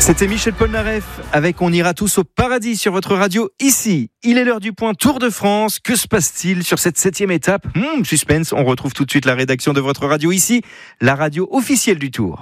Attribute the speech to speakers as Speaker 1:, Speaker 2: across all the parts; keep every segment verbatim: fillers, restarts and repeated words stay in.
Speaker 1: C'était Michel Polnareff avec On ira tous au paradis sur votre radio ici. Il est l'heure du point Tour de France. Que se passe-t-il sur cette septième étape ? hmm, Suspense, on retrouve tout de suite la rédaction de votre radio ici, la radio officielle du Tour.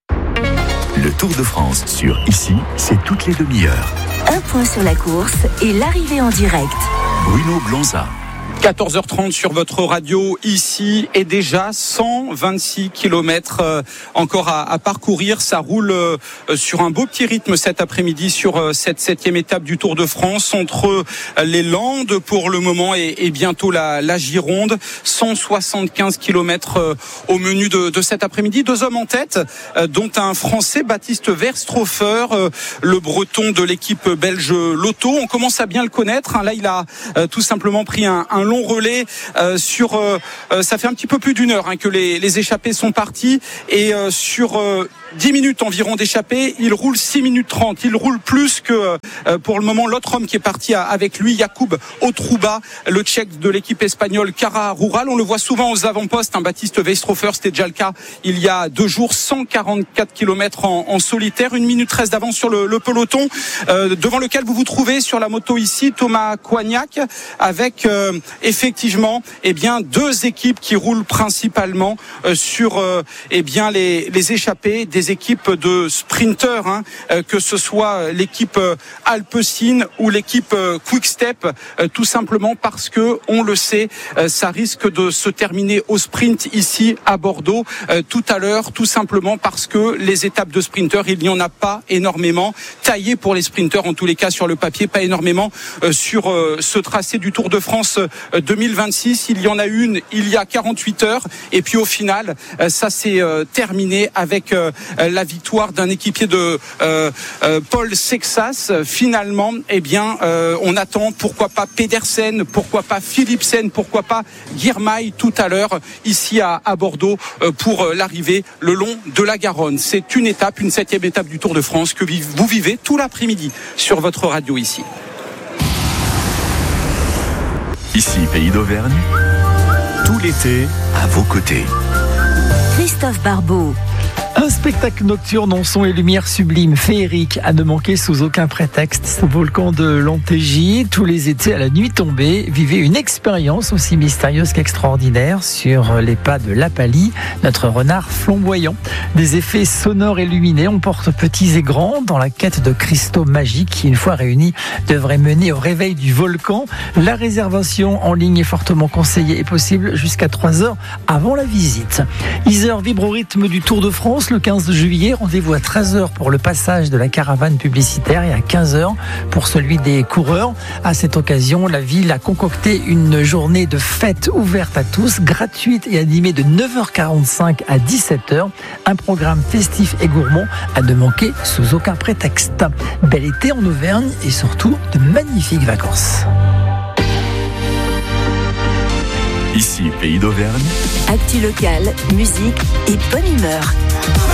Speaker 2: Le Tour de France sur Ici, c'est toutes les demi-heures.
Speaker 3: Un point sur la course et l'arrivée en direct.
Speaker 2: Bruno Blanza.
Speaker 4: quatorze heures trente sur votre radio ici et déjà cent vingt-six kilomètres euh, encore à, à parcourir. Ça roule euh, sur un beau petit rythme cet après-midi sur euh, cette septième étape du Tour de France entre euh, les Landes pour le moment et, et bientôt la, la Gironde. cent soixante-quinze kilomètres euh, au menu de, de cet après-midi. Deux hommes en tête, euh, dont un Français, Baptiste Verstraufer, euh, le Breton de l'équipe belge Lotto. On commence à bien le connaître. Hein. Là, il a euh, tout simplement pris un, un long relais euh, sur euh, euh, ça fait un petit peu plus d'une heure hein, que les, les échappés sont partis et euh, sur euh, dix minutes environ d'échappée, il roule six minutes trente. Il roule plus que euh, pour le moment l'autre homme qui est parti à, avec lui, Jakub Otruba, le Tchèque de l'équipe espagnole Cara Rural. On le voit souvent aux avant-postes, hein, Baptiste Verstraufer, c'était déjà le cas il y a deux jours, cent quarante-quatre kilomètres en, en solitaire, une minute treize d'avance sur le, le peloton euh, devant lequel vous vous trouvez sur la moto ici, Thomas Coignac, avec euh, effectivement eh bien, deux équipes qui roulent principalement euh, sur euh, eh bien, les, les échappées, des équipes de sprinteurs, hein, euh, que ce soit l'équipe euh, Alpecin ou l'équipe euh, Quick-Step, euh, tout simplement parce que, on le sait, euh, ça risque de se terminer au sprint ici à Bordeaux euh, tout à l'heure, tout simplement parce que les étapes de sprinteurs, il n'y en a pas énormément, taillées pour les sprinteurs en tous les cas sur le papier, pas énormément euh, sur euh, ce tracé du Tour de France euh, deux mille vingt-six. Il y en a une il y a quarante-huit heures et puis au final, euh, ça s'est euh, terminé avec euh, la victoire d'un équipier de euh, euh, Paul Sexas. Finalement, eh bien, euh, on attend pourquoi pas Pedersen, pourquoi pas Philipsen, pourquoi pas Girmay tout à l'heure ici à, à Bordeaux euh, pour l'arrivée le long de la Garonne. C'est une étape, une septième étape du Tour de France que vous vivez tout l'après-midi sur votre radio ici.
Speaker 2: Ici, Pays d'Auvergne, tout l'été, à vos côtés.
Speaker 3: Christophe Barbeau.
Speaker 5: Un spectacle nocturne en son et lumière sublime, féerique, à ne manquer sous aucun prétexte. Au volcan de l'Antégie, tous les étés à la nuit tombée, vivez une expérience aussi mystérieuse qu'extraordinaire sur les pas de Lapalisse, notre renard flamboyant. Des effets sonores et lumineux, on porte petits et grands dans la quête de cristaux magiques qui, une fois réunis, devraient mener au réveil du volcan. La réservation en ligne est fortement conseillée et possible jusqu'à trois heures avant la visite. Isère vibre au rythme du Tour de France. Le quinze juillet, rendez-vous à treize heures pour le passage de la caravane publicitaire et à quinze heures pour celui des coureurs. À cette occasion, la ville a concocté une journée de fête ouverte à tous, gratuite et animée de neuf heures quarante-cinq à dix-sept heures. Un programme festif et gourmand à ne manquer sous aucun prétexte. Bel été en Auvergne et surtout de magnifiques vacances.
Speaker 2: Ici, Pays d'Auvergne.
Speaker 3: Actu locale, musique et bonne humeur.